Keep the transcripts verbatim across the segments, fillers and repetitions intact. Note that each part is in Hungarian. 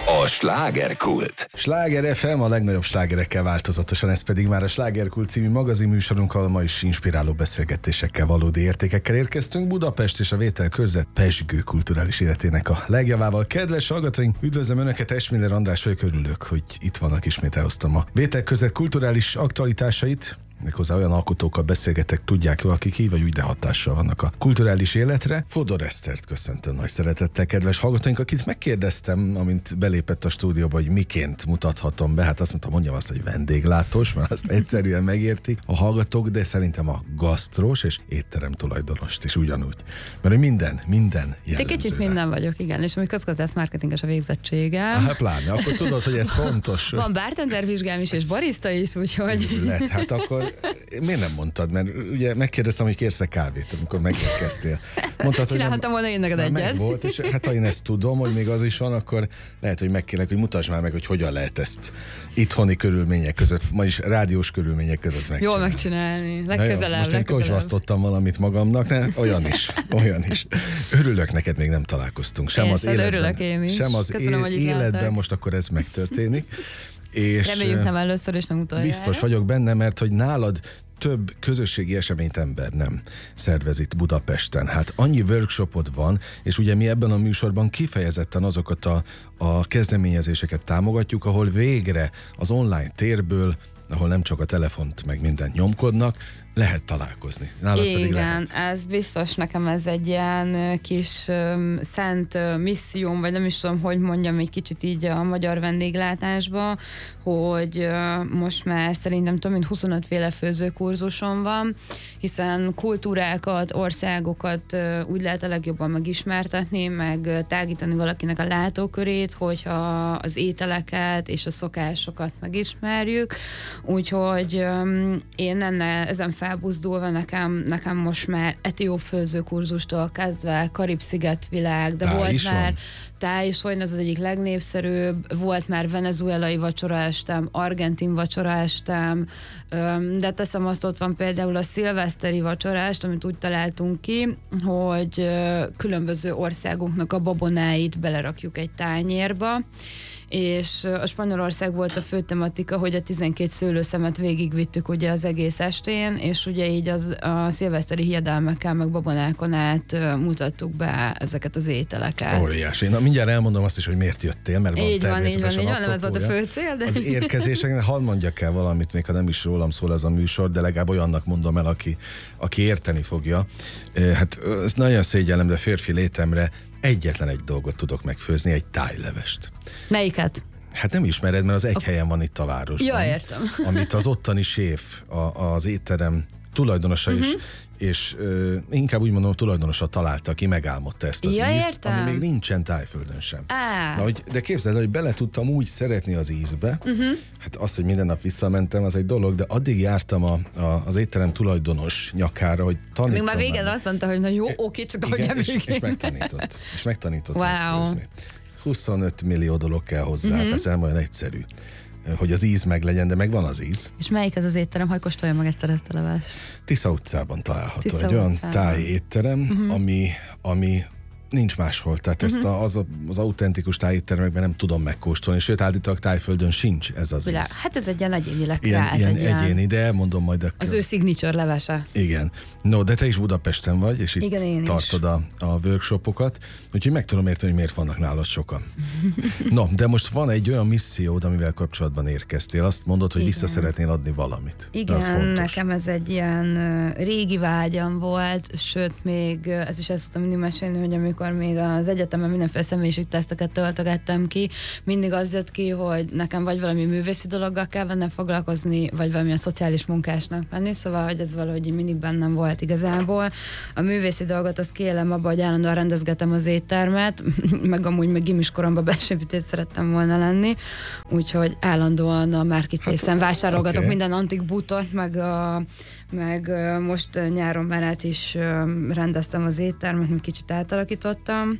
A slágerkult. Sláger ef em a legnagyobb slágerekkel változatosan, ez pedig már a Slágerkult című magazinműsorunkkal, ma is inspiráló beszélgetésekkel, valódi értékekkel érkeztünk Budapest és a Vételkörzet pezsgő kulturális életének a legjavával. Kedves hallgatóink, üdvözlöm Önöket, Esmiller András vagyok, örülök, hogy itt vannak, ismét elhoztam a Vételkörzet kulturális aktualitásait. Méghozzá olyan alkotókkal beszélgetek, tudják jól, akik így vagy úgy, de hatással vannak a kulturális életre. Fodor Esztert köszöntöm nagy szeretettel, kedves hallgatóink, akit megkérdeztem, amint belépett a stúdióba, hogy miként mutathatom be. Hát azt mondtam, mondjam azt, hogy vendéglátós, mert azt egyszerűen megértik a hallgatók, de szerintem a gasztrós és étterem tulajdonost is ugyanúgy. Mert hogy minden, minden jellemző. Te kicsit minden vagyok, igen, és amikor közgazdász marketinges a végzettségem. Hát pláne, akkor tudod, hogy ez fontos. Van bartender vizsgám is, és barista is, úgyhogy... Lett, hát akkor miért nem mondtad? Mert ugye megkérdeztem, hogy kérsz-e kávét, amikor megérkeztél. Mondtad, csinálhattam volna én neked egyet. Volt, és hát ha én ezt tudom, hogy még az is van, akkor lehet, hogy megkérlek, hogy mutasd már meg, hogy hogyan lehet ezt itthoni körülmények között, vagyis rádiós körülmények között megcsinálni. Jól megcsinálni, legközelebb. Most én kocsvasztottam valamit magamnak, ne? Olyan is, olyan is. Örülök, neked még nem találkoztunk. Sem én az életben, örülök én is. Sem az Köszönöm, é- életben, most akkor ez megtörténik. És reméljük nem először és nem utoljára. Biztos vagyok benne, mert hogy nálad több közösségi eseményt ember nem szervez itt Budapesten. Hát annyi workshopod van, és ugye mi ebben a műsorban kifejezetten azokat a, a kezdeményezéseket támogatjuk, ahol végre az online térből, ahol nem csak a telefont meg mindent nyomkodnak, lehet találkozni. Nálad igen, pedig lehet. Ez biztos, nekem ez egy ilyen kis um, szent uh, misszióm, vagy nem is tudom, hogy mondjam egy kicsit így a magyar vendéglátásba, hogy uh, most már szerintem több mint huszonöt féle főzőkurzuson van, hiszen kultúrákat, országokat uh, úgy lehet a legjobban megismertetni, meg uh, tágítani valakinek a látókörét, hogyha az ételeket és a szokásokat megismerjük. Úgyhogy um, én enne, ezen felbuzdulva nekem, nekem most már etióp főzőkurzustól kezdve Karib-szigetvilág, de táj volt már van. táj is, hogy ez az egyik legnépszerűbb, volt már venezuelai vacsoraestem, argentin vacsoraestem, de teszem azt, ott van például a szilveszteri vacsorást, amit úgy találtunk ki, hogy különböző országunknak a babonáit belerakjuk egy tányérba, és a Spanyolország volt a fő tematika, hogy a tizenkét szőlőszemet végigvittük ugye az egész estén, és ugye így az, a szilveszteri hiedelmekkel meg babonákon át mutattuk be ezeket az ételeket. Óriási. Na mindjárt elmondom azt is, hogy miért jöttél, mert van így van, így van, természetesen így van, nem ez volt a fő cél, de... Az érkezéseknek hadd mondjak el valamit, még ha nem is rólam szól ez a műsor, de legalább olyannak mondom el, aki, aki érteni fogja. Hát ez nagyon szégyellem, de férfi létemre egyetlen egy dolgot tudok megfőzni, egy tájlevest. Melyiket? Hát nem ismered, mert az egy helyen van itt a városban. Ja, értem. Amit az ottani séf, a, az étterem tulajdonosa uh-huh. is, és uh, inkább úgy mondom, tulajdonosa találta, aki megálmodta ezt az ja, ízt, értem. ami még nincsen Tájföldön sem. Ah. Na, hogy, de képzeld, hogy bele tudtam úgy szeretni az ízbe, uh-huh. hát az, hogy minden nap visszamentem, az egy dolog, de addig jártam a, a, az étterem tulajdonos nyakára, hogy tanítson. Még már végén azt mondta, hogy na jó, oké, csak igen, hogy és, és megtanított. És megtanított wow. megfőzni. huszonöt millió dolog kell hozzá, uh-huh. persze nem olyan egyszerű, hogy az íz meglegyen, de megvan az íz. És melyik ez az étterem? Hogy kóstolja meg egyszer ezt a levest? Tisza utcában található. Tisza egy olyan utcában. táj étterem, uh-huh. ami, ami nincs máshol. Tehát uh-huh. ezt a, az, a, az autentikus tájéttermekben nem tudom megkóstolni, sőt állítólag Tájföldön sincs ez az íz. Hát ez egy ilyen egyénileg Ilyen, krát, ilyen egy ilyen... egyéni, de elmondom majd. Akkor. Az ő signature levese. Igen. No, de te is Budapesten vagy, és itt igen, tartod a, a workshopokat, úgyhogy meg tudom érteni, hogy miért vannak nálad sokan. No, de most van egy olyan missziód, amivel kapcsolatban érkeztél. Azt mondod, hogy igen. vissza szeretnél adni valamit. Igen, nekem ez egy ilyen uh, régi vágyam volt, sőt még uh, ez is ezt szoktam mindig mesélni, hogy amikor még az egyetemen mindenféle személyiségteszteket töltögettem ki, mindig az jött ki, hogy nekem vagy valami művészi dologgal kell bennem foglalkozni, vagy valamilyen szociális munkásnak menni, szóval hogy ez valahogy mindig bennem volt igazából. A művészi dolgot azt kiélem abba, hogy állandóan rendezgetem az éttermet, meg amúgy meg gimiskoromban belsőépítész szerettem volna lenni, úgyhogy állandóan a marketplace-en hát, vásárolgatok okay. minden antik bútort, meg, a, meg most nyáron már át is rendeztem az éttermet, meg kicsit átalakítottam,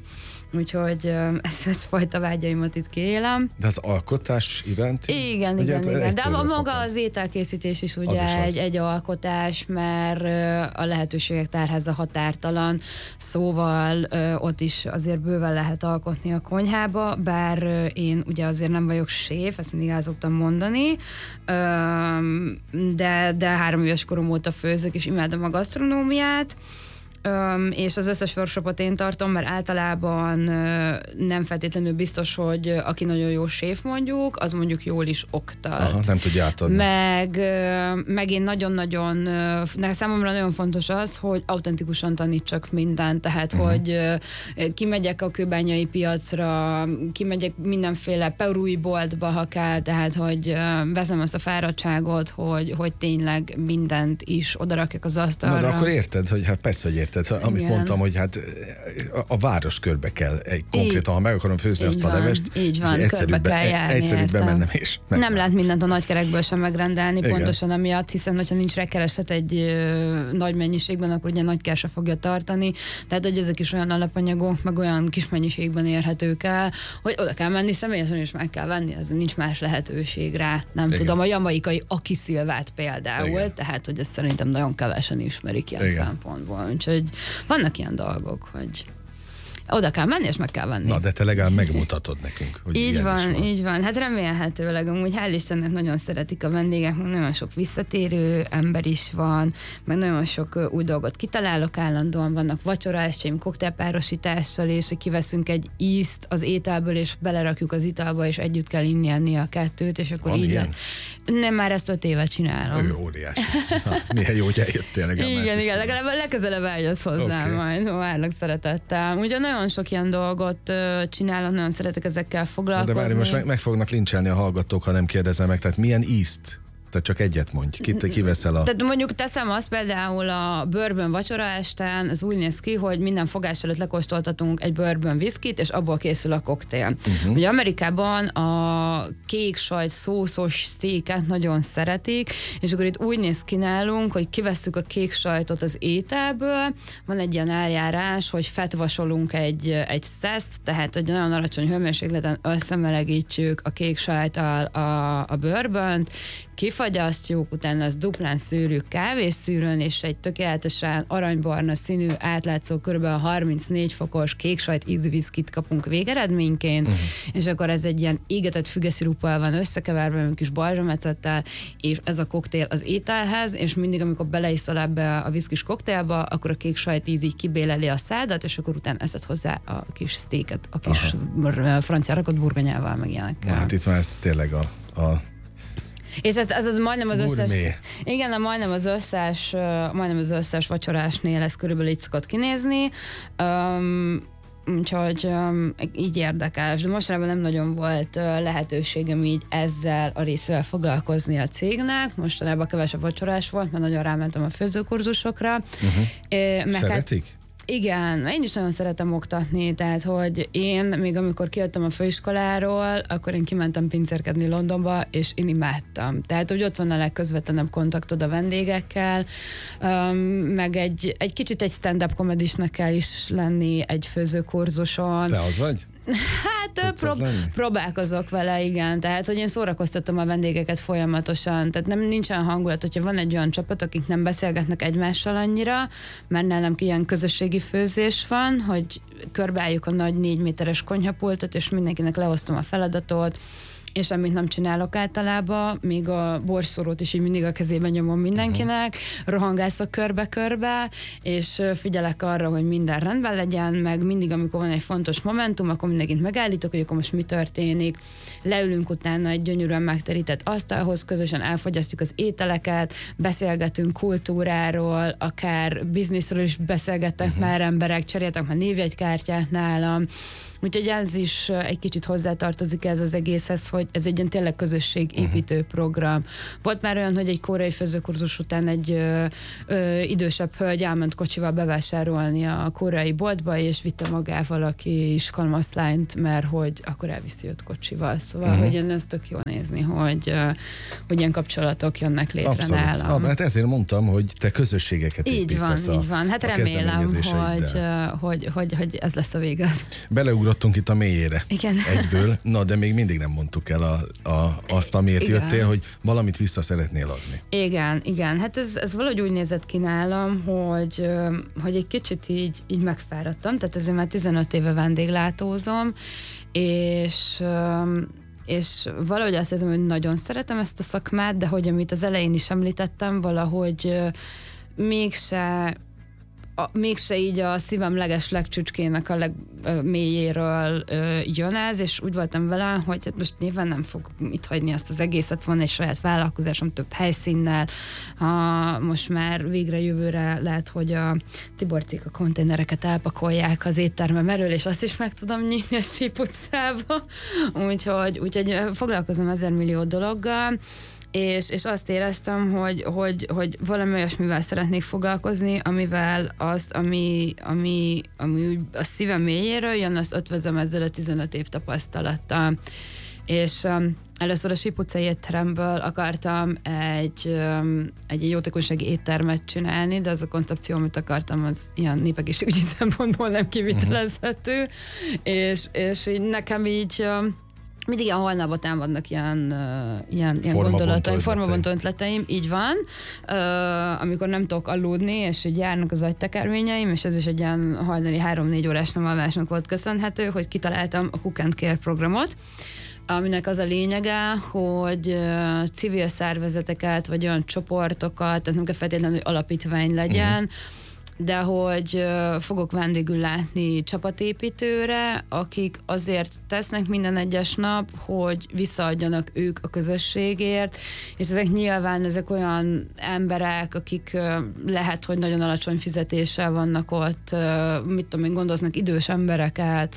úgyhogy ezt, ezt fajta vágyaimat itt kiélem. De az alkotás iránt? Igen, ugye, igen, igen. De maga fakad. az ételkészítés is ugye is egy, egy alkotás, mert a lehetőségek tárháza határtalan, szóval ott is azért bőven lehet alkotni a konyhába, bár én ugye azért nem vagyok séf, ezt mindig el szoktam mondani, de, de három éves korom óta főzök, és imádom a gasztronómiát, Um, és az összes workshopot én tartom, mert általában uh, nem feltétlenül biztos, hogy aki nagyon jó séf mondjuk, az mondjuk jól is oktat. Aha, nem tudja átadni. Meg, uh, meg én nagyon-nagyon, uh, számomra nagyon fontos az, hogy autentikusan tanítsak mindent, tehát uh-huh. hogy uh, kimegyek a kőbányai piacra, kimegyek mindenféle perui boltba, ha kell, tehát hogy uh, veszem azt a fáradtságot, hogy, hogy tényleg mindent is odarakjak az asztalra. Na, de akkor érted, hogy hát persze, hogy érted. Tehát, amit igen. mondtam, hogy hát a, a város körbe kell egy konkrétan, ha meg akarom főzni azt van, a levest, így van, körbe kell járni, egyszerűbb bemennem és meg. Nem lehet mindent a nagykerekből sem megrendelni, igen. pontosan amiatt, hiszen hogyha nincs rekereset egy ö, nagy mennyiségben, akkor ugye nagy se fogja tartani, tehát hogy ezek is olyan alapanyagok, meg olyan kis mennyiségben érhetők el, hogy oda kell menni személyesen is meg kell venni, ez nincs más lehetőség rá. Nem igen. tudom, a jamaikai Aki Szilvát például, igen. tehát hogy ezt szerintem nagyon kevesen ismerik ilyen igen. szempontból. Úgyhogy vannak ilyen dolgok, hogy oda kell menni, és meg kell venni. Na, de te legalább megmutatod nekünk, hogy így van, van, így van. Hát remélhetőleg, amúgy hál' Istennek nagyon szeretik a vendégek, meg nagyon sok visszatérő ember is van, meg nagyon sok új dolgot kitalálok állandóan, vannak vacsorásaim, koktélpárosítással, és hogy kiveszünk egy ízt az ételből, és belerakjuk az italba, és együtt kell inni enni a kettőt, és akkor van így le... Nem, már ezt öt éve csinálom. Ő óriási. Ha, milyen jó, hogy eljöttél legalább. Igen, igen, legalább legközelebb eljössz hozzám okay. majd, várlak szeretettel. Ugye nagyon sok ilyen dolgot uh, csinálok, nagyon szeretek ezekkel foglalkozni. De várj, most meg, meg fognak lincselni a hallgatók, ha nem kérdezem meg, tehát milyen ízt? Tehát csak egyet mondj, ki, ki veszel a... Tehát mondjuk teszem azt például a bourbon vacsora estén, ez úgy néz ki, hogy minden fogás előtt lekóstoltatunk egy bourbon viszkit, és abból készül a koktél. Uh-huh. Ugye Amerikában a kék sajt szószos steaket nagyon szeretik, és akkor itt úgy néz ki nálunk, hogy kivesszük a kék sajtot az ételből, van egy ilyen eljárás, hogy fetvasolunk egy, egy szeszt, tehát hogy nagyon alacsony hőmérsékleten összemelegítjük a kék sajttal a, a bourbont, kifagyasztjuk, utána azt duplán szűrjük kávészűrőn, és egy tökéletesen aranybarna színű, átlátszó kb. harmincnégy fokos kéksajt ízű viszkit kapunk végeredményként, uh-huh. és akkor ez egy ilyen égetett fügesziruppal van összekeverve, egy kis balzsamecettel, és ez a koktél az ételhez, és mindig, amikor beleiszol ebbe a viszkis koktélba, akkor a kéksajt íz így kibéleli a szádat, és akkor utána eszed hozzá a kis sztéket, a kis Aha. francia rakott burgonyával, meg ilyenekkel. Hát itt már ez tényleg a, a és ez, ez az majdnem az Gourmet. összes... Igen, majdnem az összes, majdnem az összes vacsorásnél ez körülbelül így szokott kinézni. Um, úgyhogy um, így érdekes. De mostanában nem nagyon volt uh, lehetőségem így ezzel a részvel foglalkozni a cégnek. Mostanában kevesebb vacsorás volt, mert nagyon rámentem a főzőkurzusokra. Uh-huh. Uh, Szeretik? Hát, igen, én is nagyon szeretem oktatni, tehát hogy én még amikor kijöttem a főiskoláról, akkor én kimentem pincérkedni Londonba, és én imádtam. Tehát, hogy ott van a legközvetlenebb kontaktod a vendégekkel, um, meg egy, egy kicsit egy stand-up komedisnek kell is lenni egy főzőkurzuson. Te az vagy? Hát prób- próbálkozok vele, igen. Tehát, hogy én szórakoztatom a vendégeket folyamatosan. Tehát nem nincsen hangulat, hogyha van egy olyan csapat, akik nem beszélgetnek egymással annyira, mert nálam ilyen közösségi főzés van, hogy körbeálljuk a nagy négy méteres konyhapultot, és mindenkinek leosztom a feladatot, és amit nem csinálok általában, még a borszórót is így mindig a kezében nyomom mindenkinek, uh-huh. rohangászok körbe-körbe, és figyelek arra, hogy minden rendben legyen, meg mindig, amikor van egy fontos momentum, akkor mindenkit megállítok, hogy akkor most mi történik. Leülünk utána egy gyönyörűen megterített asztalhoz, közösen elfogyasztjuk az ételeket, beszélgetünk kultúráról, akár bizniszről is beszélgettek uh-huh. már emberek, cseréltek már névjegykártyát nálam. Úgyhogy ez is egy kicsit hozzátartozik ez az egészhez, hogy ez egy ilyen tényleg közösségépítő uh-huh. program. Volt már olyan, hogy egy koreai főzőkurzus után egy ö, ö, idősebb hölgy elment kocsival bevásárolni a koreai boltba, és vitte magával a kis kalmaszlányt, mert hogy akkor elviszi őt kocsival. Szóval, uh-huh. hogy én ezt tök jól nézni, hogy, hogy ilyen kapcsolatok jönnek létre Abszolút. nálam. Ah, hát ezért mondtam, hogy te közösségeket így van, a, így van. Hát remélem, hogy, hogy, hogy, hogy ez lesz a vége. Beleugrok Beugrottunk itt a mélyére. Igen. Egyből. Na, de még mindig nem mondtuk el a, a, azt, amiért igen. jöttél, hogy valamit vissza szeretnél adni. Igen, igen. Hát ez, ez valahogy úgy nézett ki nálam, hogy, hogy egy kicsit így, így megfáradtam, tehát ezért már tizenöt éve vendéglátózom, és és valahogy azt érzem, hogy nagyon szeretem ezt a szakmát, de hogy amit az elején is említettem, valahogy mégse A, mégse így a szívem leges legcsücskének a legmélyéről jön ez, és úgy voltam vele, hogy hát most nyilván nem fog itt hagyni azt az egészet, van egy saját vállalkozásom több helyszínnel, ha most már végre jövőre lehet, hogy a Tiborcék a konténereket elpakolják az éttermem elől, és azt is meg tudom nyitni a Síp utcába, úgyhogy, úgyhogy foglalkozom ezer millió dologgal, És, és azt éreztem, hogy, hogy, hogy valami olyasmivel szeretnék foglalkozni, amivel azt, ami, ami, ami a szívem mélyéről jön, azt ötvözöm ezzel a tizenöt év tapasztalattal. És um, először a Síp utcai étteremből akartam egy, um, egy jótékonysági éttermet csinálni, de az a koncepció, amit akartam, az ilyen népegészségügyi szempontból nem kivitelezhető, uh-huh. és, és így nekem így um, mindig ilyen holnapot támadnak ilyen, uh, ilyen, ilyen gondolataim, formabontó ötleteim, így van, uh, amikor nem tudok aludni, és így járnak az agytekervényeim, és ez is egy ilyen hajnali három-négy órás nem alvásnak volt köszönhető, hogy kitaláltam a Cook and Care programot, aminek az a lényege, hogy uh, civil szervezeteket, vagy olyan csoportokat, tehát nem kell feltétlenül, hogy alapítvány legyen, uh-huh. de hogy uh, fogok vendégül látni csapatépítőre, akik azért tesznek minden egyes nap, hogy visszaadjanak ők a közösségért, és ezek nyilván ezek olyan emberek, akik uh, lehet, hogy nagyon alacsony fizetéssel vannak ott, uh, mit tudom én, gondoznak idős embereket,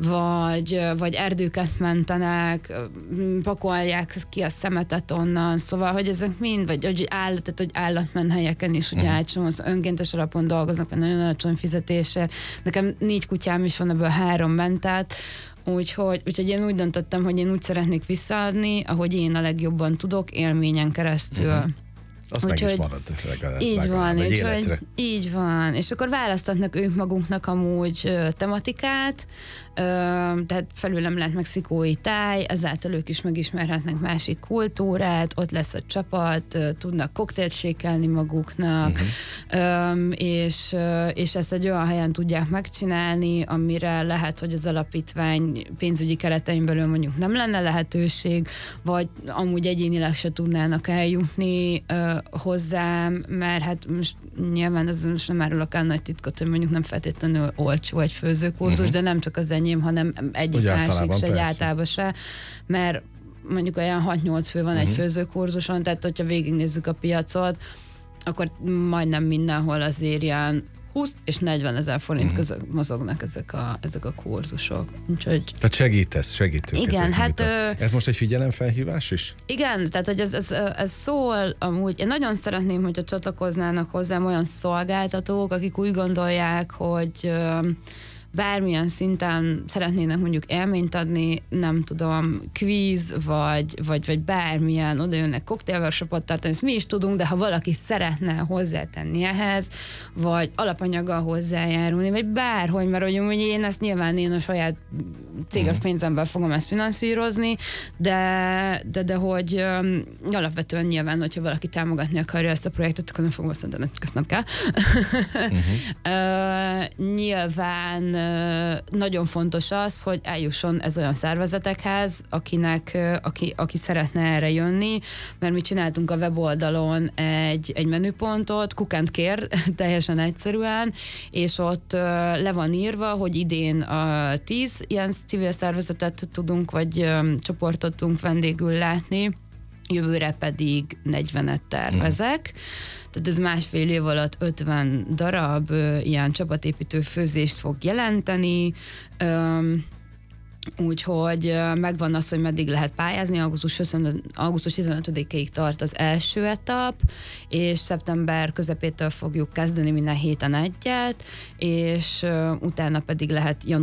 vagy, uh, vagy erdőket mentenek, uh, pakolják ki a szemetet onnan, szóval, hogy ezek mind, vagy hogy, állat, tehát, hogy állatmenhelyeken is ugye uh-huh. az önkéntes alapon dolgoznak, mert nagyon alacsony fizetésért. Nekem négy kutyám is van, ebből három ment át, úgyhogy, úgyhogy én úgy döntöttem, hogy én úgy szeretnék visszaadni, ahogy én a legjobban tudok, élményen keresztül. Uh-huh. Azt meg is marad legalább. Így van, úgyhogy így van. És akkor választatnak ők magunknak amúgy ö, tematikát, ö, tehát felülem lehet mexikói táj, ezáltal ők is megismerhetnek másik kultúrát, ott lesz a csapat, ö, tudnak koktélt sékelni maguknak, uh-huh. ö, és, ö, és ezt egy olyan helyen tudják megcsinálni, amire lehet, hogy az alapítvány pénzügyi keretein belül mondjuk nem lenne lehetőség, vagy amúgy egyénileg se tudnának eljutni ö, hozzám, mert hát most nyilván ez most nem árulok el nagy titkot, hogy mondjuk nem feltétlenül olcsó egy főzőkurzus, uh-huh. de nem csak az enyém, hanem egyik Úgy másik se, egy általában se, mert mondjuk olyan hat-nyolc fő van uh-huh. egy főzőkurzuson, tehát hogyha végignézzük a piacot, akkor majdnem mindenhol azért ilyen húsz és negyven ezer forint uh-huh. között mozognak ezek a, ezek a kurzusok. Úgyhogy... Tehát segítesz, segítők. Igen, ezek, hát... Ö... Ez most egy figyelemfelhívás is? Igen, tehát hogy ez, ez, ez szól amúgy. Én nagyon szeretném, hogyha csatlakoznának hozzám olyan szolgáltatók, akik úgy gondolják, hogy... Ö, bármilyen szinten szeretnének mondjuk élményt adni, nem tudom, kvíz, vagy, vagy, vagy bármilyen, oda jönnek cocktailworkshopot tartani, ezt mi is tudunk, de ha valaki szeretne hozzátenni ehhez, vagy alapanyaggal hozzájárulni, vagy bárhogy, mert hogy, hogy én ezt nyilván én a saját céges pénzemben fogom ezt finanszírozni, de, de, de hogy um, alapvetően nyilván, hogyha valaki támogatni akarja ezt a projektet, akkor nem fogom azt mondani, hogy ezt nem kell. uh-huh. uh, nyilván nagyon fontos az, hogy eljusson ez olyan szervezetekhez, akinek, aki, aki szeretne erre jönni, mert mi csináltunk a weboldalon egy, egy menüpontot, Cook and Care, teljesen egyszerűen, és ott le van írva, hogy idén a tíz ilyen civil szervezetet tudunk, vagy csoportot tudunk vendégül látni, jövőre pedig negyvenet tervezek. Tehát ez másfél év alatt ötven darab ö, ilyen csapatépítő főzést fog jelenteni, ö, úgyhogy ö, megvan az, hogy meddig lehet pályázni, augusztus tizenötödikéig tart az első etap, és szeptember közepétől fogjuk kezdeni minden héten egyet, és ö, utána pedig lehet január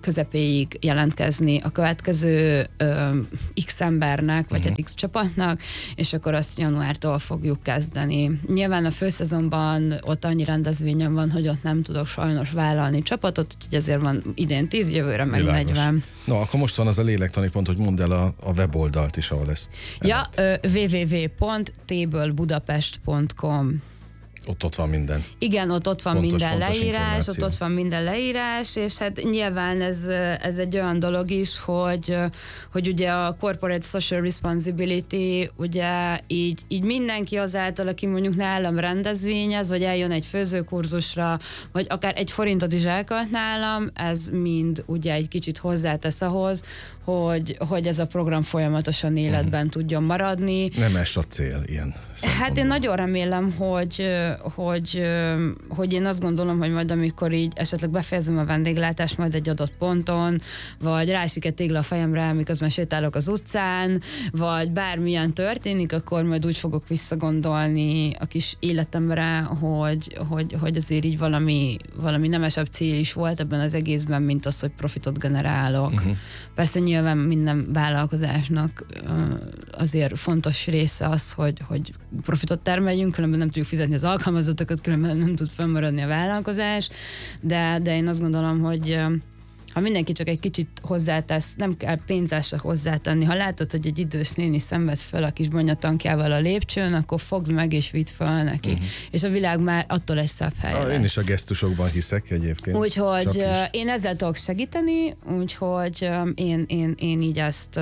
közepéig jelentkezni a következő ö, X embernek, vagy uh-huh. hát X csapatnak, és akkor azt januártól fogjuk kezdeni. Nyilván a főszezonban ott annyi rendezvényen van, hogy ott nem tudok sajnos vállalni csapatot, úgyhogy ezért van idén tíz, jövőre meg Világos. negyven. No, akkor most van az a lélektani pont, hogy mondd el a, a weboldalt is, ahol ezt Ja, double-u double-u double-u pont table budapest pont com. Ott ott van minden. Igen, ott ott van Fontos, minden fontos leírás, információ. ott ott van minden leírás, és hát nyilván ez, ez egy olyan dolog is, hogy, hogy ugye a corporate social responsibility, ugye így, így mindenki azáltal, aki mondjuk nálam rendezvényez, vagy eljön egy főzőkurzusra, vagy akár egy forintot is elkölt nálam, ez mind ugye egy kicsit hozzátesz ahhoz, hogy, hogy ez a program folyamatosan életben uh-huh. tudjon maradni. Nem ez a cél ilyen szempontból. Hát én nagyon remélem, hogy, hogy, hogy én azt gondolom, hogy majd amikor így esetleg befejezem a vendéglátást majd egy adott ponton, vagy rásik egy tégla a fejemre, miközben sétálok az utcán, vagy bármilyen történik, akkor majd úgy fogok visszagondolni a kis életemre, hogy, hogy, hogy azért így valami, valami nemesebb cél is volt ebben az egészben, mint az, hogy profitot generálok. Uh-huh. Persze nyilván minden vállalkozásnak azért fontos része az, hogy, hogy profitot termeljünk, különben nem tudjuk fizetni az alkalmazottakat, különben nem tud fennmaradni a vállalkozás, de, de én azt gondolom, hogy ha mindenki csak egy kicsit hozzátesz, nem kell pénzásra hozzátenni. Ha látod, hogy egy idős néni szenved föl a kis bonyatankjával a lépcsőn, akkor fogd meg és vidd föl neki. Uh-huh. És a világ már attól egy szebb hely ah, lesz. Én is a gesztusokban hiszek egyébként. Úgyhogy én ezzel tudok segíteni, úgyhogy én, én, én így ezt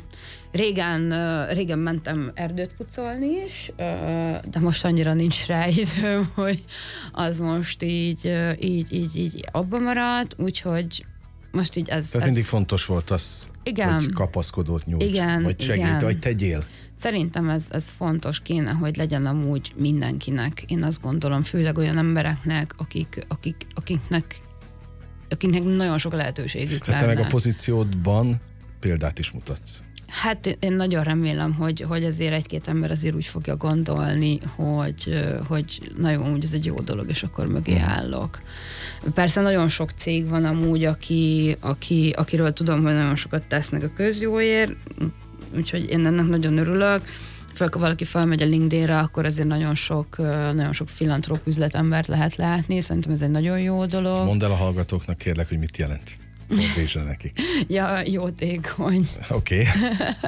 régen, régen mentem erdőt pucolni is, de most annyira nincs rá időm, hogy az most így, így, így, így abba maradt, úgyhogy most így ez... Tehát ez... mindig fontos volt az, igen. hogy kapaszkodót nyújts, igen, vagy segít, igen. vagy tegyél. Szerintem ez, ez fontos kéne, hogy legyen amúgy mindenkinek. Én azt gondolom, főleg olyan embereknek, akik, akik, akiknek, akiknek nagyon sok lehetőségük hát lenne. te meg a pozíciódban példát is mutatsz. Hát én nagyon remélem, hogy, hogy azért egy-két ember azért úgy fogja gondolni, hogy, hogy nagyon úgy ez egy jó dolog, és akkor mögé állok. Persze nagyon sok cég van amúgy, aki, aki, akiről tudom, hogy nagyon sokat tesznek a közjóért, úgyhogy én ennek nagyon örülök. Főleg, ha valaki felmegy a LinkedInre, akkor azért nagyon sok, nagyon sok filantróp üzletembert lehet látni. Szerintem ez egy nagyon jó dolog. Mondd el a hallgatóknak, kérlek, hogy mit jelent. Fordítsd nekik. Ja, jótékony. Oké. Okay.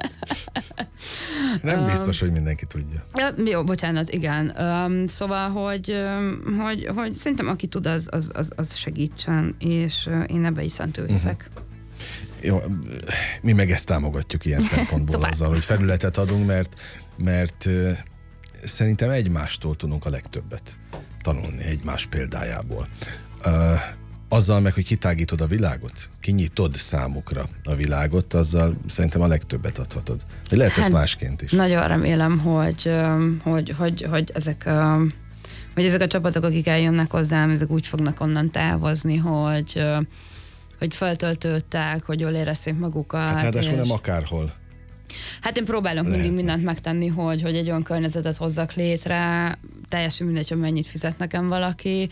Nem biztos, hogy mindenki tudja. Ja, jó, bocsánat, igen. Um, szóval, hogy, um, hogy, hogy szerintem aki tud, az, az, az, az segítsen, és uh, én ebbe is szentül hiszek. Uh-huh. Jó, mi meg ezt támogatjuk ilyen szempontból szóval. Azzal, hogy felületet adunk, mert, mert uh, szerintem egymástól tudunk a legtöbbet tanulni, egymás példájából. Uh, Azzal meg, hogy kitágítod a világot, kinyitod számukra a világot, azzal szerintem a legtöbbet adhatod. De lehet hát, ez másként is. Nagyon remélem, hogy, hogy, hogy, hogy, ezek a, hogy ezek a csapatok, akik eljönnek hozzám, ezek úgy fognak onnan távozni, hogy, hogy feltöltődtek, hogy jól érezték magukat. Hát ráadásul és... nem akárhol. Hát én próbálom Lehet. mindig mindent megtenni, hogy, hogy egy olyan környezetet hozzak létre, teljesen mindegy, hogy mennyit fizet nekem valaki,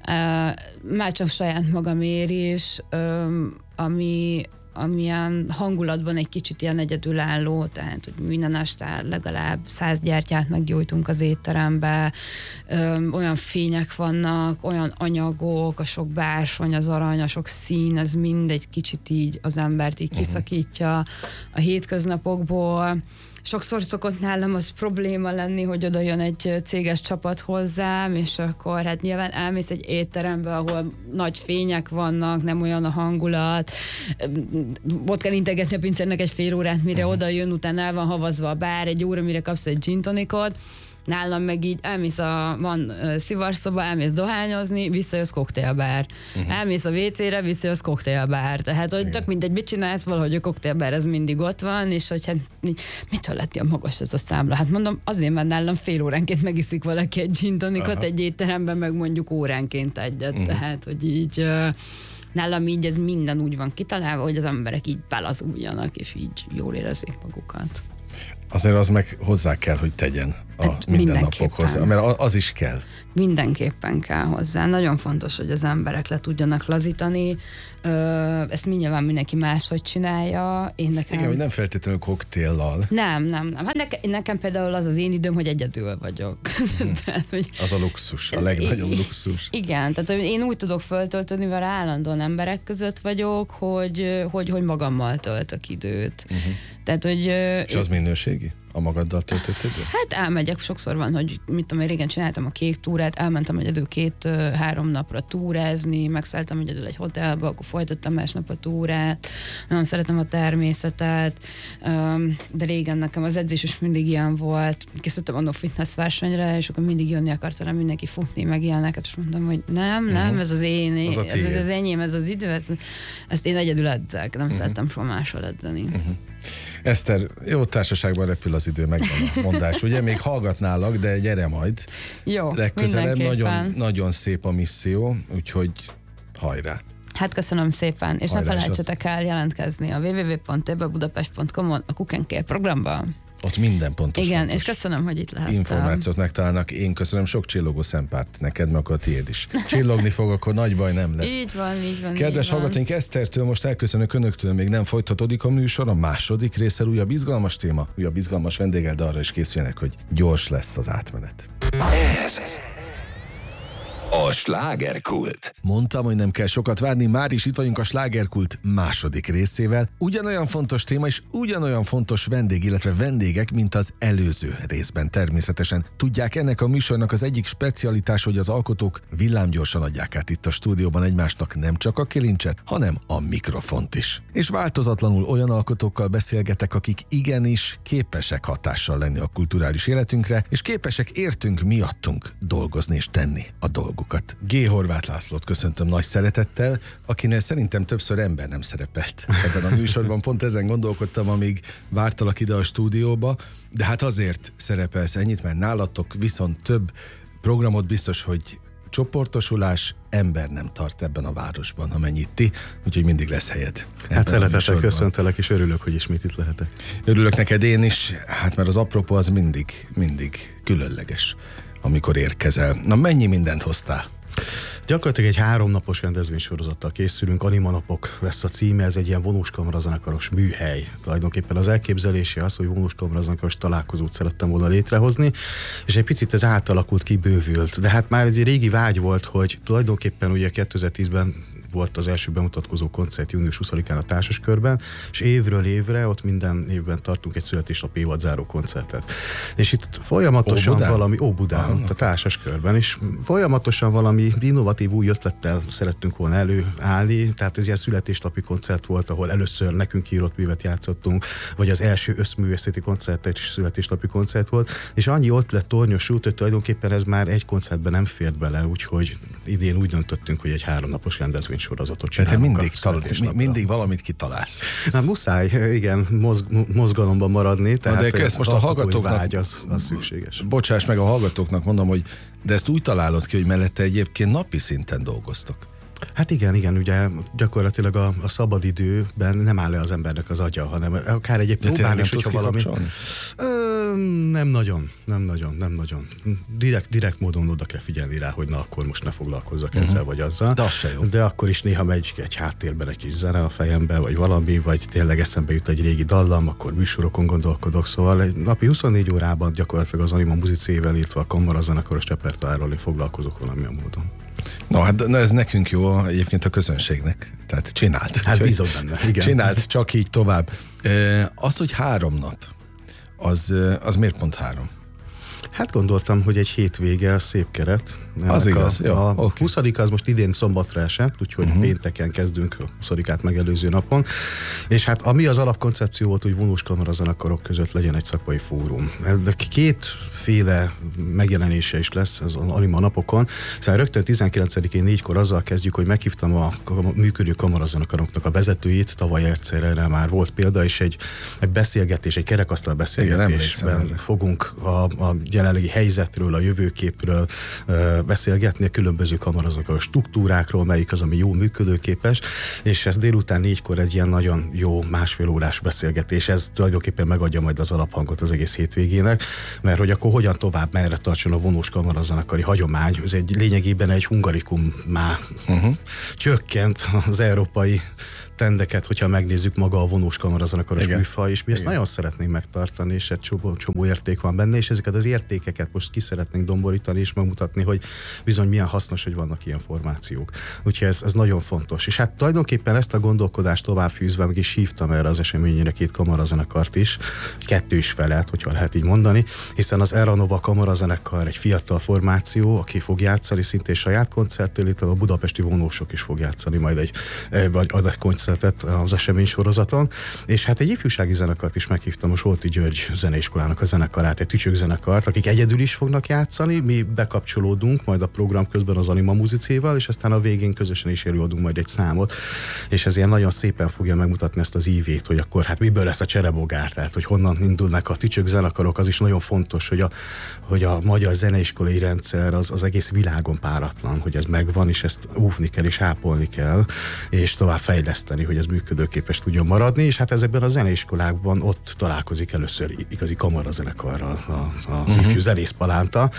uh, már csak saját magamért is, um, ami, amilyen hangulatban egy kicsit ilyen egyedülálló, tehát hogy minden este legalább száz gyertyát meggyújtunk az étterembe, öm, olyan fények vannak, olyan anyagok, a sok bársony, az arany, a sok szín, ez mind egy kicsit így az embert így kiszakítja a hétköznapokból. Sokszor szokott nálam az probléma lenni, hogy oda jön egy céges csapat hozzám, és akkor hát nyilván elmész egy étterembe, ahol nagy fények vannak, nem olyan a hangulat, ott kell integetni a pincérnek egy fél órát, mire uh-huh. oda jön, utána el van havazva a bár, egy óra, mire kapsz egy gin tonicot. Nálam meg így elmész a, van uh, szivarszoba, elmész dohányozni, visszajössz koktélbár. Uh-huh. Elmész a vécére, visszajössz koktélbár. Tehát, hogy csak mindegy, mit csinálsz, valahogy a koktélbár ez mindig ott van, és hogy hát mitől lett ilyen magas ez a számla? Hát mondom, azért, mert nálam fél óránként megiszik valaki egy gin tonicot, egy étteremben meg mondjuk óránként egyet. Uh-huh. Tehát, hogy így uh, nálam így ez minden úgy van kitalálva, hogy az emberek így belazuljanak, és így jól érezzék magukat. Azért az meg hozzá kell, hogy tegyen a Hát mindennapokhoz, mert az is kell. Mindenképpen kell hozzá. Nagyon fontos, hogy az emberek le tudjanak lazítani. Ezt nyilván mindenki máshogy csinálja. Én nekem... Igen, hogy nem feltétlenül koktéllal. Nem, nem, nem. Hát nekem, nekem például az az én időm, hogy egyedül vagyok. Hmm. tehát, hogy az a luxus, a legnagyobb luxus. Igen, tehát hogy én úgy tudok föltölteni, mert állandóan emberek között vagyok, hogy, hogy, hogy magammal töltök időt. Uh-huh. Tehát, hogy... És az minőségi? A magaddal töltött idő? Hát elmegyek, sokszor van, hogy mit tudom, én régen csináltam a kék túrát, elmentem egyedül két-három napra túrázni, megszálltam egyedül egy hotelba, akkor folytattam másnap a túrát, nagyon szeretem a természetet, de régen nekem az edzés is mindig ilyen volt, készültem annó fitness versenyre, és akkor mindig jönni akart velem mindenki futni, meg ilyeneket, és mondtam, hogy nem, nem, uh-huh. ez az én, az ez, ez az enyém, ez az idő, ez, ezt én egyedül edzek, nem uh-huh. szerettem soha máshol edzeni. Uh-huh. Eszter, jó társaságban repül az idő, megvan a mondás, ugye? Még hallgatnálak, de gyere majd. Jó, legközelebb. Nagyon, nagyon szép a misszió, úgyhogy hajrá! Hát köszönöm szépen, és hajrá, ne felejtsetek el jelentkezni a double-u double-u double-u pont tébebudapest pont com-on a Cook and Care programban. Ott minden pontos. Igen, fontos. És köszönöm, hogy itt lehettem. Információt megtalálnak. Én köszönöm, sok csillogó szempárt neked, meg akkor a tiéd is. Csillogni fog, akkor nagy baj nem lesz. Így van, így van. Kedves hallgatóink, Esztertől most elköszönök önöktől, még nem folytatódik a műsor. A második része újabb izgalmas téma, újabb izgalmas vendéggel, de arra is készüljenek, hogy gyors lesz az átmenet. Ez a Slágerkult. Mondtam, hogy nem kell sokat várni, már is itt vagyunk a Slágerkult második részével. Ugyanolyan fontos téma és ugyanolyan fontos vendég, illetve vendégek, mint az előző részben természetesen. Tudják, ennek a műsornak az egyik specialitás, hogy az alkotók villámgyorsan adják át itt a stúdióban egymásnak nem csak a kilincset, hanem a mikrofont is. És változatlanul olyan alkotókkal beszélgetek, akik igenis képesek hatással lenni a kulturális életünkre, és képesek értünk miattunk dolgozni és tenni a dolgot. G. Horváth Lászlót köszöntöm nagy szeretettel, akinél szerintem többször ember nem szerepelt ebben a műsorban. Pont ezen gondolkodtam, amíg vártalak ide a stúdióba, de hát azért szerepelsz ennyit, mert nálatok viszont több programot biztos, hogy csoportosulás, ember nem tart ebben a városban, amennyit ti, úgyhogy mindig lesz helyed. Hát szeretettel köszöntelek, és örülök, hogy ismét itt lehetek. Örülök neked én is, hát mert az apropó az mindig, mindig különleges, amikor érkezel. Na, mennyi mindent hoztál? Gyakorlatilag egy háromnapos rendezvénysorozattal készülünk, Animanapok lesz a címe, ez egy ilyen vonós kamarazenekaros műhely. Tulajdonképpen az elképzelése az, hogy vonós kamarazenekaros találkozót szerettem volna létrehozni, és egy picit ez átalakult, kibővült. De hát már ez egy régi vágy volt, hogy tulajdonképpen ugye kétezer-tízben volt az első bemutatkozó koncert június huszadikán a Társaskörben, és évről évre ott minden évben tartunk egy születésnap évadzáró koncertet. És itt folyamatosan Óbudán? valami, Óbudán, ott a Társaskörben, és folyamatosan valami innovatív új ötlettel szerettünk volna előállni, tehát ez ilyen születésnapi koncert volt, ahol először nekünk írott művet játszottunk, vagy az első összművészeti koncert is születésnapi koncert volt, és annyi ott lett tornyosult, hogy tulajdonképpen ez már egy koncertben nem fért bele, úgyhogy idén úgy döntöttünk, hogy egy háromnapos rendezvény sorozatot csinálunk. Te mindig, tal- mindig valamit kitalálsz. Hát muszáj, igen, mozg- mozgalomban maradni. Tehát de ezt most a hallgatóknak... vágy, az, az szükséges. Bocsáss meg, a hallgatóknak mondom, hogy de ezt úgy találod ki, hogy mellette egyébként napi szinten dolgoztok. Hát igen, igen, ugye gyakorlatilag a, a szabadidőben nem áll le az embernek az agya, hanem akár egyébként próbálni is, hogyha valami... Ö, nem nagyon, nem nagyon, nem nagyon. Direkt, direkt módon oda kell figyelni rá, hogy na akkor most ne foglalkozzak uh-huh. ezzel vagy azzal. De az se jó. De akkor is néha megy egy háttérben egy kis zene a fejembe, vagy valami, vagy tényleg eszembe jut egy régi dallam, akkor műsorokon gondolkodok, szóval egy napi huszonnégy órában gyakorlatilag az Anima muzicével, illetve a kamarazenekaros repertoárral foglalkozok valamilyen módon. No, hát na ez nekünk jó, egyébként a közönségnek. Tehát csináld. Hát bízom benne, igen. Csináld, csak így tovább. Az, hogy három nap, az, az miért pont három? Hát gondoltam, hogy egy hétvége szép keret. Az a, igaz, jó. A Okay. huszadik az most idén szombatra esett, úgyhogy uh-huh. pénteken kezdünk a huszadikát megelőző napon. És hát ami az alapkoncepció volt, hogy vonós kamarazenekarok között legyen egy szakmai fórum. De kétféle megjelenése is lesz az Anima napokon. Szóval rögtön tizenkilencedikén négykor azzal kezdjük, hogy meghívtam a működő kamarazenekaroknak a vezetőit, tavaly egyszerre már volt példa, és egy, egy beszélgetés, egy kerekasztal beszélgetésben fogunk a, a jelenlegi helyzetről, a jövőképről beszélgetni a különböző kamarazakaros struktúrákról, melyik az, ami jó működőképes, és ez délután négykor egy ilyen nagyon jó másfél órás beszélgetés. Ez tulajdonképpen megadja majd az alaphangot az egész hétvégének, mert hogy akkor hogyan tovább, merre tartson a vonós kamarazenekari hagyomány. Ez egy lényegében egy hungarikum már uh-huh. csökkent az európai tendeket, hogyha megnézzük maga a vonós kamarazenekaros műfaj, és mi ezt nagyon szeretnénk megtartani, és egy csomó, csomó érték van benne, és ezeket az értékeket most ki szeretnénk domborítani, és megmutatni, hogy bizony milyen hasznos, hogy vannak ilyen formációk. Úgyhogy ez, ez nagyon fontos. És hát tulajdonképpen ezt a gondolkodást továbbfűzve meg is hívtam erre az eseményére két kamarazenekart is, kettő is felelt, hogyha lehet így mondani, hiszen az Eranova kamarazenekar egy fiatal formáció, aki fog játszani szintén saját koncerttől, illetve a budapesti vonósok is fog játszani majd egy, vagy ad egy koncert az esemény sorozaton, és hát egy ifjúsági zenekart is meghívtam, a Solti György zeneiskolának a zenekarát, egy tücsök zenekart, akik egyedül is fognak játszani, mi bekapcsolódunk majd a program közben az Anima muzicéval, és aztán a végén közösen is előadunk majd egy számot, és ez ilyen nagyon szépen fogja megmutatni ezt az ívét, hogy akkor hát miből lesz a cserebogár, tehát hogy honnan indulnak a tücsök zenekarok, az is nagyon fontos, hogy a, hogy a magyar zeneiskolai rendszer az, az egész világon páratlan, hogy ez megvan, és ezt óvni kell, és ápolni kell, és tovább fejleszteni, hogy ez működőképes tudjon maradni, és hát ezekben a zeneiskolákban ott találkozik először igazi kamarazenekarral a, a uh-huh. ifjú zenész palánta.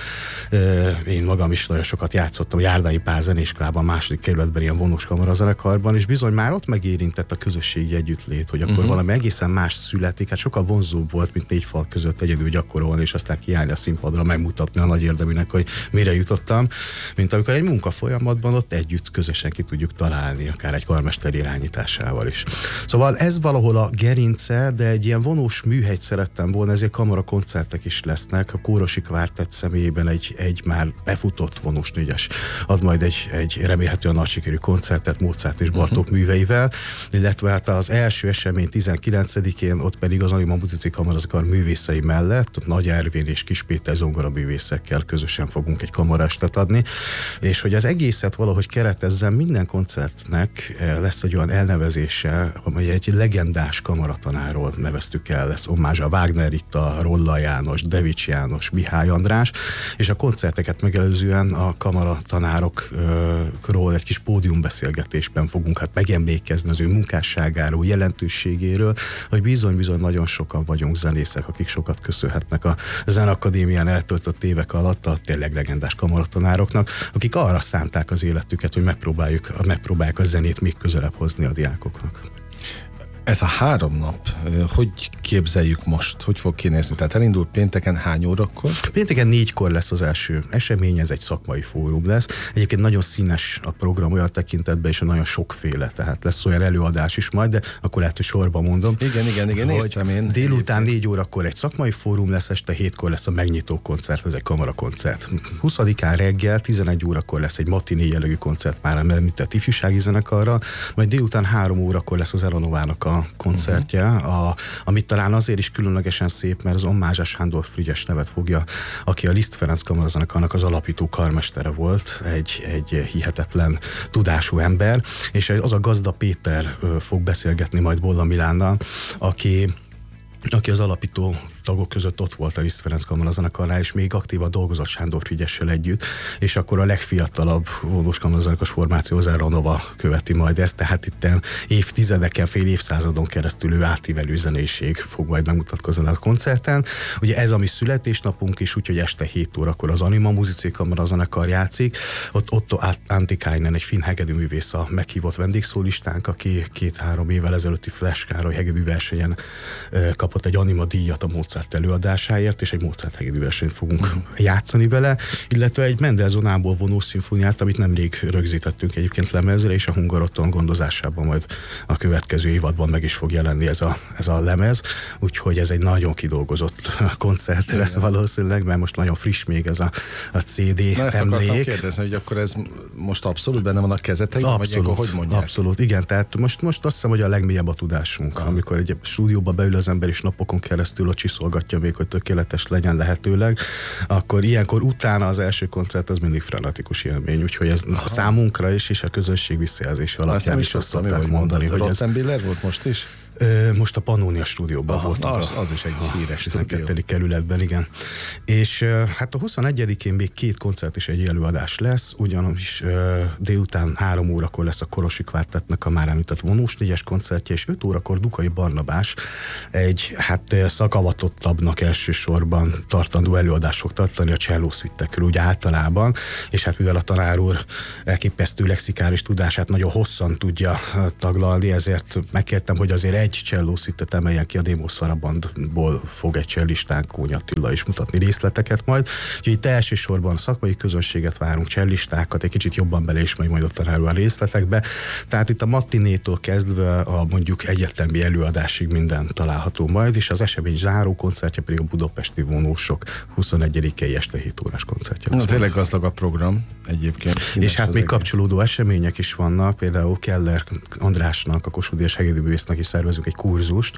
Én magam is nagyon sokat játszottam a Járdányi Pál zeneiskolában, a második kerületben ilyen vonós kamarazenekarban, és bizony már ott megérintett a közösségi együttlét, hogy akkor uh-huh. valami egészen más születik, hát sokkal vonzóbb volt, mint négy fal között egyedül gyakorolni, és aztán kiállni a színpadra, megmutatni a nagy érdeműnek, hogy mire jutottam, mint amikor egy munka folyamatban ott együtt közösen ki tudjuk találni, akár egy karmester irányítás is. Szóval ez valahol a gerince, de egy ilyen vonós műhelyt szerettem volna, ezért kamarakoncertek is lesznek. A Kórosi Kvártett személyében egy, egy már befutott vonós négyes ad majd egy, egy remélhetően nagy sikerű koncertet Mozart és Bartók uh-huh. műveivel, illetve hát az első esemény tizenkilencedikén ott pedig az Anima Muzici Kamarazenekar művészei mellett, ott Nagy Ervin és Kis Péter zongoraművészekkel közösen fogunk egy kamarestet adni, és hogy az egészet valahogy keretezzen, minden koncertnek lesz egy olyan elnevezése, amely egy legendás kamaratanáról neveztük el, lesz ommázs a Wagner Ritta, Rolla János, Devics János, Mihály András, és a koncerteket megelőzően a kamaratanárokról egy kis pódiumbeszélgetésben fogunk hát megemlékezni az ő munkásságáról, jelentőségéről, hogy bizony-bizony nagyon sokan vagyunk zenészek, akik sokat köszönhetnek a Zenakadémián eltöltött évek alatt a tényleg legendás kamaratanároknak, akik arra szánták az életüket, hogy megpróbáljuk, megpróbálják a zenét még közelebb hozni a diákoknak. Ez a három nap, hogy képzeljük most? Hogy fog kinézni? Tehát elindul pénteken hány órakor? Pénteken négykor lesz az első esemény, ez egy szakmai fórum lesz. Egyébként nagyon színes a program olyan tekintetben, és nagyon sokféle, tehát lesz olyan előadás is majd, de akkor lehet, hogy sorba mondom. Igen, igen, igen, néztem én. Délután négy órakor egy szakmai fórum lesz, este hétkor lesz a megnyitó koncert, ez egy kamarakoncert. huszadikán reggel tizenegy órakor lesz egy matiné jellegű koncert már említett ifjúsági zenekarral, majd délután három órakor lesz az Eranovának a koncertje, a, amit talán azért is különlegesen szép, mert az ommázs Sándor Frigyes nevet fogja, aki a Liszt Ferenc kamarazenekarnak az alapító karmestere volt, egy, egy hihetetlen tudású ember, és az a Gazda Péter fog beszélgetni majd Bolla Milánnal, aki aki az alapító tagok között ott volt a Liszt Ferenc kamarazenekarnál, és még aktívan dolgozott Sándor Frigyessel együtt, és akkor a legfiatalabb vonós kamarazenekars formáció az Eranova követi majd ezt, tehát itt évtizedeken, fél évszázadon keresztül ő átívelő zenéség fog majd megmutatkozni a koncerten. Ugye ez a mi születésnapunk is, úgyhogy este hét órakor az Anima Muzici Kamarazenekar játszik, ott Otto Antikainen, egy finn hegedűművész a meghívott vendégszólistánk, aki két-három évvel ezelőtti Flash Károly hegedű versenyen kap kapott egy Anima díjat a Mozart előadásáért, és egy Mozart hegedű versenyt fogunk uh-huh. játszani vele, illetve egy Mendelsonából vonó szimfóniát, amit nemrég rögzítettünk egyébként lemezre, és a Hungaroton gondozásában majd a következő évadban meg is fog jelenni ez a, ez a lemez, úgyhogy ez egy nagyon kidolgozott koncert igen. lesz valószínűleg, mert most nagyon friss még ez a, a cé dé Na, ezt emlék. akartam kérdezni, hogy akkor ez most abszolút benne van a kezeteikben, vagy akkor hogy mondják? Abszolút, igen, tehát most, most azt hiszem, hogy a legmélyebb a tudásunk, ah. amikor egy stúdióba beül az ember, és napokon keresztül ott csiszolgatja még, hogy tökéletes legyen lehetőleg, akkor ilyenkor utána az első koncert az mindig frenetikus élmény, úgyhogy ez aha. számunkra is, és a közönség visszajelzése alapján is azt szokták mondani, hogy ez... Rottenbiller volt most is? Most a Pannonia stúdióban Aha, voltunk. Az, az is egy híres tizenkettedik kerületben, igen. És hát a huszonegyedikén még két koncert és egy előadás lesz, ugyanis délután három órakor lesz a Korosi Kvártettnek a már említett vonós négyes koncertje, és öt órakor Dukai Barnabás egy hát szakavatottabbnak elsősorban tartandó előadást fog tartani a csellószvittekről úgy általában, és hát mivel a tanár úr elképesztő lexikális tudását nagyon hosszan tudja taglalni, ezért megkértem, hogy azért egy csellószvittet emeljen ki, a Démos Szarabandból fog egy csellistánk, Kóny Attila is mutatni részleteket majd. Úgyhogy itt elsősorban szakmai közönséget várunk, cellistákat, egy kicsit jobban beleismerjük majd ott tanár úr a részletekbe. Tehát itt a matinétól kezdve a mondjuk egyetemi előadásig minden található majd, és az esemény záró koncertje pedig a budapesti vonósok huszonegyedikei este hét órás koncertje. Na, tényleg gazdag a program egyébként. És hát még egész. Kapcsolódó események is vannak, például Keller Andrásnak, a Kossuth Díjas segédművésznek is szervezünk egy kurzust,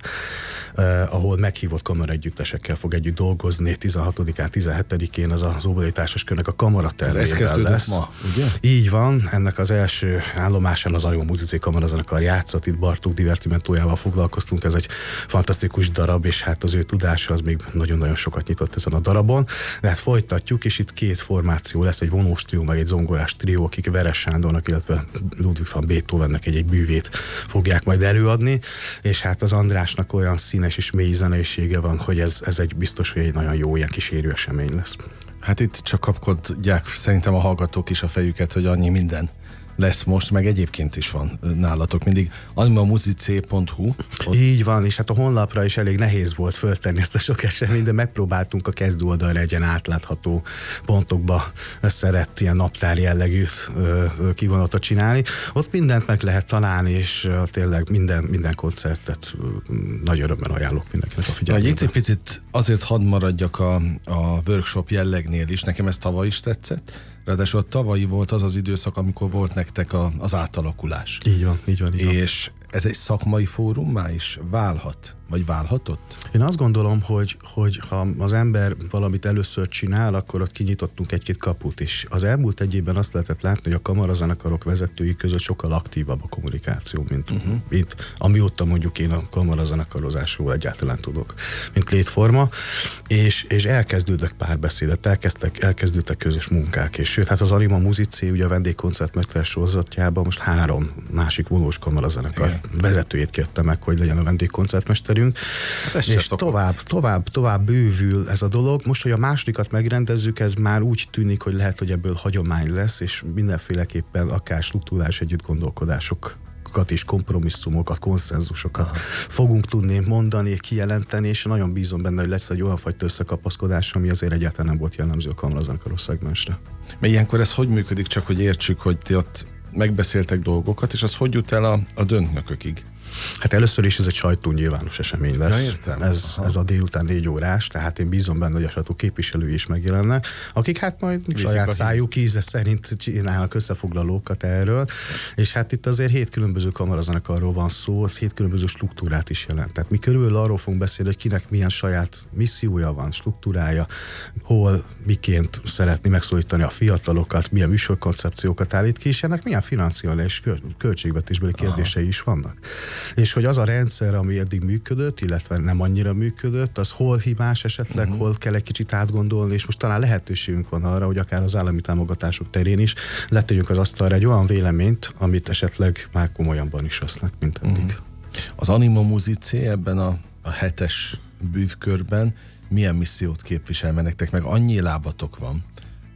eh, ahol meghívott kamaraegyüttesekkel fog együtt dolgozni, tizenhatodikán, tizenhetedikén az az Óbudai Társaskörnek a kamaratermével lesz. Ma, ugye? Így van, ennek az első állomásán az Anima Musicé kamarazenekar játszott, itt Bartók divertimentójával foglalkoztunk, ez egy fantasztikus darab, és hát az ő tudása az még nagyon-nagyon sokat nyitott ezen a darabon, de hát folytatjuk, és itt két formáció lesz, egy vonós trió, meg egy zongorás trió, akik Veres Sándornak, illetve Ludwig van Beethovennek egy-egy bűvét fogják majd előadni, és hát az Andrásnak olyan színes és mély zeneisége van, hogy ez, ez egy biztos, hogy egy nagyon jó ilyen kísérő esemény lesz. Hát itt csak kapkodják szerintem a hallgatók is a fejüket, hogy annyi minden lesz most, meg egyébként is van nálatok mindig. animamuzicé pont hu. Ott... Így van, és hát a honlapra is elég nehéz volt föltenni ezt a sok eseményt, de megpróbáltunk a kezdő oldalra egy ilyen átlátható pontokba szerett ilyen naptár jellegű kivonatot csinálni. Ott mindent meg lehet találni, és tényleg minden, minden koncertet nagy örömmel ajánlok mindenkinek a figyelmét. Egy picit azért hadd maradjak a, a workshop jellegnél is, nekem ez tavaly is tetszett. Ráadásul a tavalyi volt az az időszak, amikor volt nektek a, az átalakulás. Így van, így van. Így van. És ez egy szakmai fórummá is válhat? Vagy válhatott? Én azt gondolom, hogy, hogy ha az ember valamit először csinál, akkor ott kinyitottunk egy-két kaput is. Az elmúlt egy évben azt lehetett látni, hogy a kamarazenekarok vezetői között sokkal aktívabb a kommunikáció, mint, uh-huh. mint amióta mondjuk én a kamarazenekarozásról egyáltalán tudok, mint létforma, és, és elkezdődtek párbeszédet, elkezdtek, elkezdődtek közös munkák, és sőt, hát az Anima Musicé, ugye a vendégkoncertmester sorozatjában most három másik vonós kamarazenekar vezetőjét kérte meg, hogy legyen a vendégkoncertmesterünk. Hát és tovább, tovább, tovább bővül ez a dolog. Most, hogy a másodikat megrendezzük, ez már úgy tűnik, hogy lehet, hogy ebből hagyomány lesz, és mindenféleképpen akár struktúrális együtt gondolkodásokat és kompromisszumokat, konszenzusokat Aha. fogunk tudni mondani, kijelenteni, és nagyon bízom benne, hogy lesz egy olyan fajta összekapaszkodás, ami azért egyáltalán nem volt jellemző a kamarazenekaros szegmensre. Mert ilyenkor ez hogy működik, csak hogy értsük, hogy ti ott megbeszéltek dolgokat, és az hogy jut el a, a döntnökökig? Hát először is ez egy sajtónyilvános esemény lesz. Ja, értem. Ez, ez a délután négy órás, tehát én bízom benne, hogy a sajtó képviselői is megjelennek, akik hát majd Viszik saját szájuk íze szerint csinálnak összefoglalókat erről, és hát itt azért hét különböző kamarazenekarról van szó, az hét különböző struktúrát is jelent. Tehát mi körülbelül arról fogunk beszélni, hogy kinek milyen saját missziója van, struktúrája, hol, miként szeretni megszólítani a fiatalokat, milyen műsorkoncepciókat állít ki, és ennek milyen financiális költségvetésbeli kérdései is vannak. És hogy az a rendszer, ami eddig működött, illetve nem annyira működött, az hol hibás esetleg, uh-huh. hol kell egy kicsit átgondolni, és most talán lehetőségünk van arra, hogy akár az állami támogatások terén is letegyünk az asztalra egy olyan véleményt, amit esetleg már komolyabban is vesznek, mint eddig. Uh-huh. Az Anima Musicé ebben a, a hetes bűvkörben milyen missziót képvisel, mert nektek meg annyi lábatok van?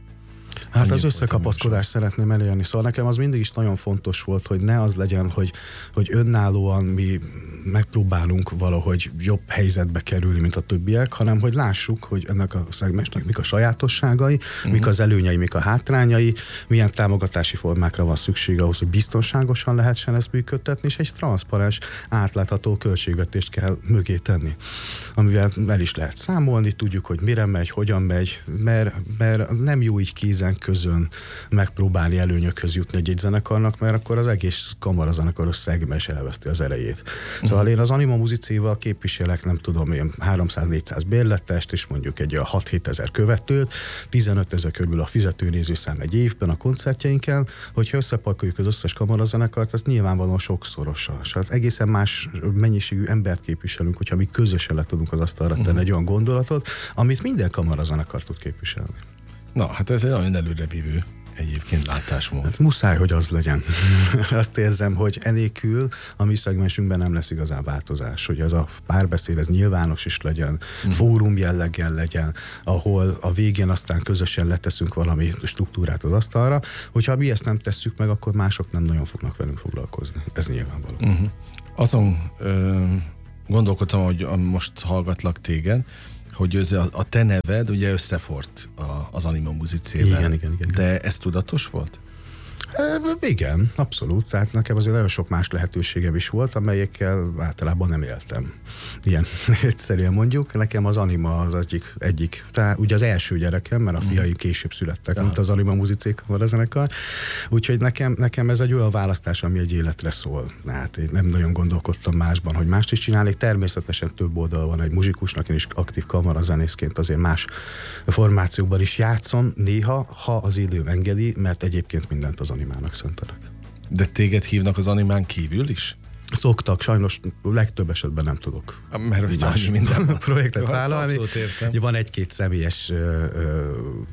Hát az összekapaszkodást szeretném elérni, szóval nekem az mindig is nagyon fontos volt, hogy ne az legyen, hogy, hogy önállóan mi megpróbálunk valahogy jobb helyzetbe kerülni, mint a többiek, hanem hogy lássuk, hogy ennek a szegmensnek mik a sajátosságai, uh-huh. mik az előnyei, mik a hátrányai, milyen támogatási formákra van szükség ahhoz, hogy biztonságosan lehessen ezt működtetni, és egy transzparens, átlátható költségvetést kell mögé tenni. amivel el is lehet számolni, tudjuk, hogy mire megy, hogyan megy, mert, mert nem jó így kézen közön megpróbálni előnyökhöz jutni egy zenekarnak, mert akkor az egész kamarazanekaros szegmens elveszti az erejét. Uh-huh. Szóval én az Anima Musicéval képviselek, nem tudom én, háromszáz-négyszáz bérletest, és mondjuk egy hat-hét ezer követőt, tizenöt ezer körül a fizetőnézőszám egy évben a koncertjeinken, hogyha összepakoljuk az összes kamarazenekart, az nyilvánvalóan sokszorosa. És az egészen más mennyiségű embert képviselünk, hogyha mi közösen le tudunk az asztalra tenni uh-huh. egy olyan gondolatot, amit minden kamarazenekar tud képviselni. Na, hát ez egy nagyon előrevívő egyébként látásmód. Hát muszáj, hogy az legyen. Azt érzem, hogy enélkül a mi szegmensünkben nem lesz igazán változás, hogy ez a párbeszéd, ez nyilvános is legyen, mm. fórum jelleggel legyen, ahol a végén aztán közösen leteszünk valami struktúrát az asztalra, hogyha mi ezt nem tesszük meg, akkor mások nem nagyon fognak velünk foglalkozni. Ez nyilvánvaló. Mm-hmm. Azon ö, gondolkodtam, hogy most hallgatlak téged, hogy ez a, a te neved ugye összefort a, az Anima Musicével. Igen, igen, igen. De ez tudatos volt? E, igen, abszolút. Tehát nekem azért nagyon sok más lehetőségem is volt, amelyekkel általában nem éltem. Ilyen egyszerűen mondjuk. Nekem az Anima az egyik, egyik tehát ugye az első gyerekem, mert a fiaim később születtek, mint az Anima Musicék kamarazenekar. Úgyhogy nekem, nekem ez egy olyan választás, ami egy életre szól. Hát én nem nagyon gondolkodtam másban, hogy mást is csinálnék. Természetesen több oldal van egy muzsikusnak, én is aktív kamarazenészként azért más formációkban is játszom néha, ha az időm engedi, mert egyébként mindent az Animának szentelek. De téged hívnak az Animán kívül is? Szoktak, sajnos legtöbb esetben nem tudok. Mert hogy más minden projektet vállalni. Van egy-két személyes ö, ö,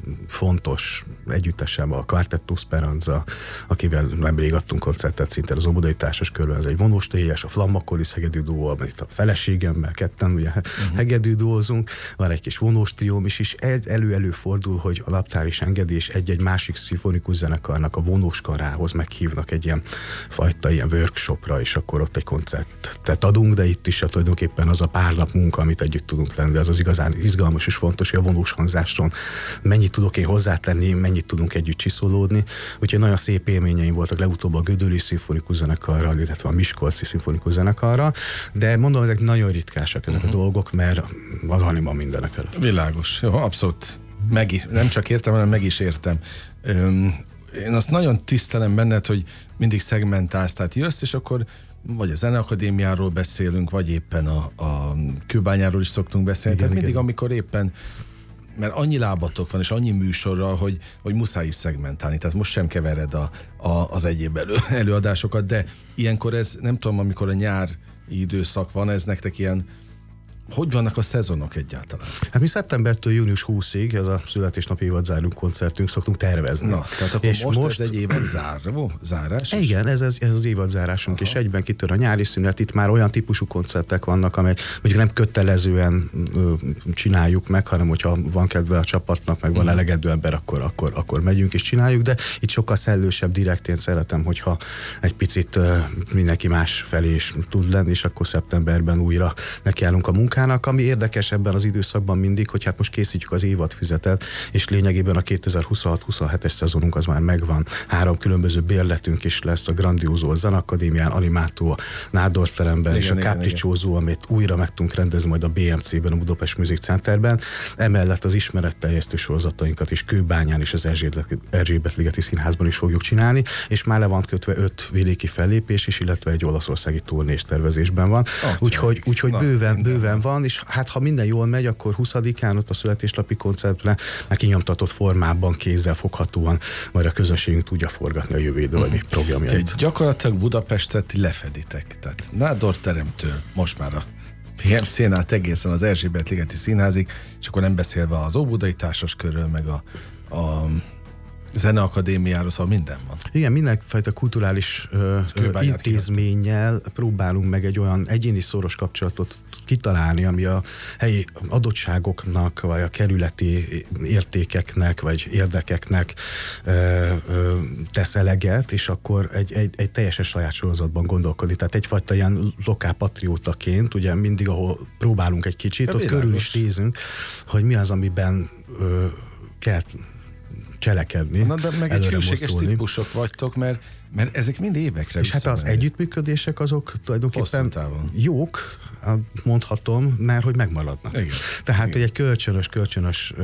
fontos együttesem, a Quartetto Speranza, akivel nemrég adtunk koncertet szinte az Óbudai Társas Körben, ez egy vonós télyes, a Flammakolis hegedű duó, itt a feleségemmel ketten ugye uh-huh. hegedű duózunk, van egy kis vonós trióm is, és elő-elő fordul, hogy a naptár is engedi, és egy-egy másik szimfonikus zenekarnak a vonós karához meghívnak egy ilyen fajta ilyen workshopra, és akkor ott egy koncertet adunk, de itt is a tulajdonképpen az a pár nap munka, amit együtt tudunk lenni, az az igazán izgalmas és fontos, hogy a vonós hangzáson mennyit tudok én hozzátenni, mennyit tudunk együtt csiszolódni. Úgyhogy nagyon szép élményeim voltak legutóbb a Gödöli szimfonikus zenekarral, illetve a Miskolci szimfonikus zenekarral, de mondom, ezek nagyon ritkásak ezek uh-huh. a dolgok, mert az Anima mindenek előtt. Világos, jó, abszolút meg, nem csak értem, hanem meg is értem. Öm, én azt nagyon tisztelem benned, hogy mindig szegmentálsz, tehát jössz, és akkor vagy a Zeneakadémiáról beszélünk, vagy éppen a, a Kőbányáról is szoktunk beszélni. Igen, tehát mindig, igen. amikor éppen, mert annyi lábatok van, és annyi műsorral, hogy, hogy muszáj is szegmentálni. Tehát most sem kevered a, a, az egyéb elő, előadásokat, de ilyenkor ez, nem tudom, amikor a nyári időszak van, ez nektek ilyen, hogy vannak a szezonok egyáltalán? Hát mi szeptembertől június huszadikáig, ez a születésnapi évadzáró koncertünk, szoktunk tervezni. Na, tehát akkor és most, most ez egy évadzáró, zárás? Igen, ez, ez, ez az évadzárásunk, aha. és egyben kitör a nyári szünet. Itt már olyan típusú koncertek vannak, amely mondjuk nem kötelezően ö, csináljuk meg, hanem hogyha van kedve a csapatnak, meg van elegedő ember, akkor, akkor, akkor megyünk és csináljuk, de itt sokkal szellősebb, direkt. Én szeretem, hogyha egy picit ö, mindenki más felé is tud lenni, és akkor szeptemberben újra nekiállunk a munkának. Ami érdekes ebben az időszakban mindig, hogy hát most készítjük az évadfüzetet, és lényegében a kétezer-huszonhat huszonhetes szezonunk az már megvan. Három különböző bérletünk is lesz, a Grandioso a Zenakadémián, Animátó a Nádor teremben, és a Capriccioso, amit újra meg tudunk rendezni majd a bé em cében, a Budapest Music Centerben. Emellett az ismeretterjesztő sorozatainkat is Kőbányán és az Erzsébet-ligeti Színházban is fogjuk csinálni, és már le van kötve öt vidéki fellépés is, illetve egy olaszországi turnés tervezésben van. Úgyhogy úgy, bőven, bőven van, és hát ha minden jól megy, akkor huszadikán ott a születésnapi koncertre már kinyomtatott formában, kézzel foghatóan majd a közönségünk tudja forgatni a jövő időbeli uh-huh. programjait. Okay, gyakorlatilag Budapestet lefeditek. Tehát Nádor teremtől most már a bé em cén át egészen az Erzsébet-ligeti Színházig, és akkor nem beszélve az Óbudai Társaskörről, meg a, a Zeneakadémiáról, szóval minden van. Igen, mindenfajta kulturális ö, intézménnyel próbálunk meg egy olyan egyéni szoros kapcsolatot kitalálni, ami a helyi adottságoknak, vagy a kerületi értékeknek, vagy érdekeknek ö, ö, tesz eleget, és akkor egy, egy, egy teljesen saját sorozatban gondolkodik. Tehát egyfajta ilyen lokálpatriótaként, ugye mindig, ahol próbálunk egy kicsit, de ott világos. Körül is nézünk, hogy mi az, amiben ö, kell cselekedni. Na, de meg egy hűséges típusok vagytok, mert Mert ezek mind évekre És hát az együttműködések azok tulajdonképpen jók, mondhatom, mert hogy megmaradnak. Igen. Tehát, Igen. hogy egy kölcsönös, kölcsönös,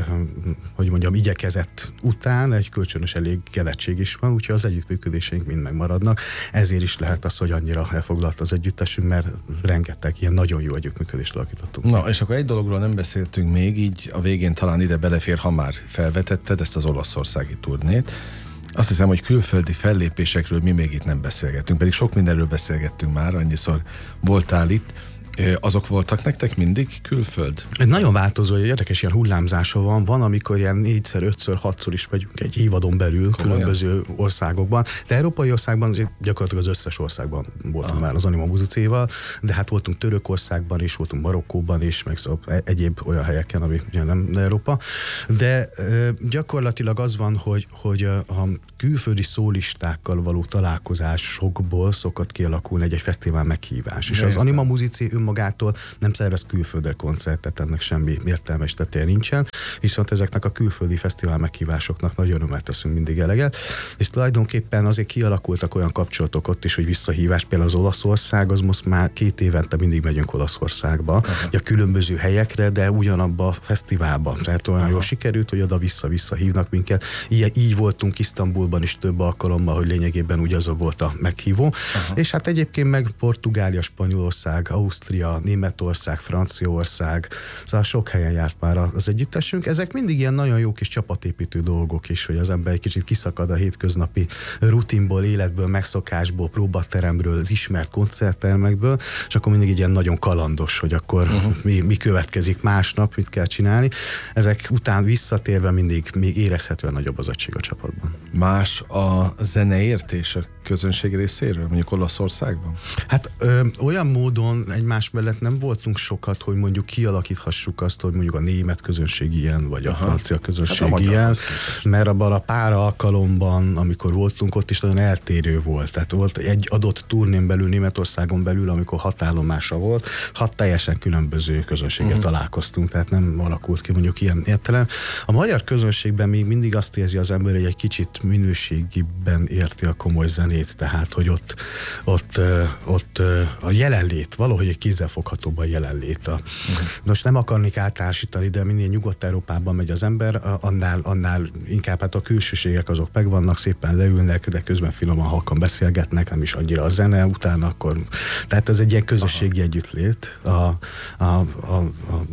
hogy mondjam, igyekezet után egy kölcsönös elégedettség is van, úgyhogy az együttműködéseink mind megmaradnak. Ezért is lehet az, hogy annyira elfoglalt az együttesünk, mert rengeteg ilyen nagyon jó együttműködést alakítottunk. Na, és akkor egy dologról nem beszéltünk még, így a végén talán ide belefér, ha már felvetetted ezt az olaszországi turnét. Azt hiszem, hogy külföldi fellépésekről mi még itt nem beszélgettünk, pedig sok mindenről beszélgettünk már, annyiszor voltál itt. Azok voltak nektek mindig külföld? Egy nagyon változó, érdekes ilyen hullámzása van. Van, amikor ilyen négyszer, ötször, hatszor is megyünk egy évadon belül komolyan különböző országokban. De európai országban gyakorlatilag az összes országban voltunk Aha. már az Anima Musicéval, de hát voltunk Törökországban is, voltunk Marokkóban is, meg szóval egyéb olyan helyeken, ami ugye nem Európa. De e, gyakorlatilag az van, hogy, hogy a külföldi szólistákkal való találkozásokból szokott kialakulni egy, egy fesztivál meghívás. És az Anima Musicé magától nem szervez külföldre koncertet, ennek semmi értelme és tetteje nincsen, viszont ezeknek a külföldi fesztivál meghívásoknak nagy örömmel teszünk mindig eleget, és tulajdonképpen azért kialakultak olyan kapcsolatok ott is, hogy visszahívás, például az Olaszország, az most már két évente mindig megyünk Olaszországba, a különböző helyekre, de ugyanabba a fesztiválba, tehát olyan Aha. jól sikerült, hogy oda vissza-vissza hívnak minket. Így, így voltunk Isztambulban is több alkalommal, hogy lényegében ugyanaz volt a meghívó, Aha. és hát egyébként meg Portugália, Spanyolország, Ausztria, Németország, Franciaország, szóval sok helyen járt már az együttesünk. Ezek mindig ilyen nagyon jó kis csapatépítő dolgok is, hogy az ember egy kicsit kiszakad a hétköznapi rutinból, életből, megszokásból, próbateremről, az ismert koncerttermekből, és akkor mindig egy ilyen nagyon kalandos, hogy akkor uh-huh. mi, mi következik másnap, mit kell csinálni. Ezek után visszatérve mindig még érezhetően nagyobb az egység a csapatban. Más a zeneértés a közönség részéről, mondjuk Olaszországban? Hát ö, olyan módon egymás mellett nem voltunk sokat, hogy mondjuk kialakíthassuk azt, hogy mondjuk a német közönség ilyen, vagy Aha. a francia közönség hát a ilyen, mert abban a pár alkalomban, amikor voltunk, ott is nagyon eltérő volt. Tehát volt egy adott turnén belül, Németországon belül, amikor hat állomása volt, hat teljesen különböző közönséggel uh-huh. találkoztunk, tehát nem alakult ki mondjuk ilyen értelem. A magyar közönségben még mindig azt érzi az ember, hogy egy kicsit minőségiben érti a komoly zenét, tehát hogy ott, ott, ott a jelenlét, valahogy egy kézzelfoghatóbb a jelenlét. Uh-huh. Most nem akarnék általánosítani, de minél Nyugat-Európában megy az ember, annál, annál inkább hát a külsőségek azok megvannak, szépen leülnek, de közben finoman halkan beszélgetnek, nem is annyira a zene, utána akkor... Tehát ez egy ilyen közösségi Aha. együttlét, a, a, a, a,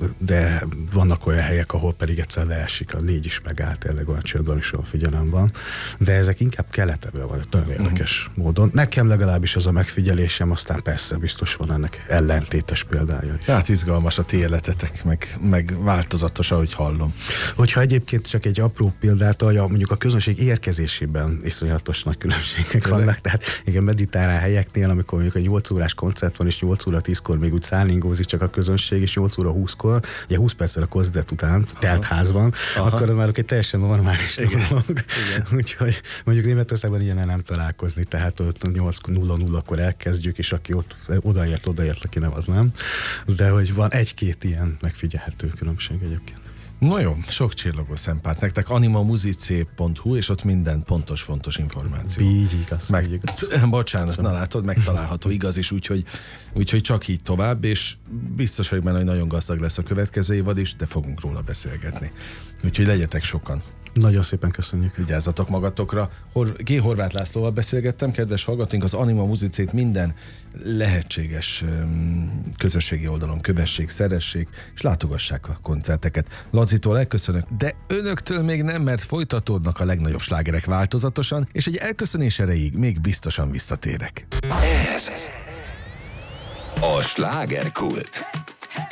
de vannak olyan helyek, ahol pedig egyszer leesik, a légy is megállt, tényleg olyan csődben is olyan figyelem van, de ezek inkább keletebbre van, nagyon érdekes uh-huh. módon. Nekem legalábbis az a megfigyelésem, aztán persze biztos van ennek ellentétes példája is. Hát izgalmas a ti életetek, meg, meg változatos, ahogy hallom. Hogyha egyébként csak egy apró példát adja, mondjuk a közönség érkezésében iszonyatos nagy különbségek vannak, tehát igen, mediterrán helyeknél, amikor mondjuk egy nyolc órás koncert van, és nyolc óra tízkor még úgy szállingózik csak a közönség, és nyolc óra húszkor, ugye húsz perccel a koncert után telt ház van, Aha. akkor az már egy teljesen normális dolog. Úgyhogy mondjuk Németországban ilyen nem találkozni, tehát ott nyolc nulla nulla-kor elkezdjük, és aki ott odaért, odaért, aki nem, az nem. De hogy van egy-két ilyen megfigyelhető különbség egyébként. No jó, sok csillogó szempárt nektek, animamusicé pont hu, és ott minden pontos, fontos információ. Így igaz. Meg, így igaz. Bocsánat, na látod, megtalálható, igaz is, úgyhogy, úgyhogy csak így tovább, és biztos vagyok benne, hogy nagyon gazdag lesz a következő évad is, de fogunk róla beszélgetni. Úgyhogy legyetek sokan. Nagyon szépen köszönjük. Vigyázzatok magatokra. Hor- G. Horváth Lászlóval beszélgettem, kedves hallgatóink, az Anima Musicét minden lehetséges um, közösségi oldalon kövessék, szeressék, és látogassák a koncerteket. Lacitól elköszönök, de önöktől még nem, mert folytatódnak a legnagyobb slágerek változatosan, és egy elköszönés erejéig még biztosan visszatérek. Ez a slágerkult.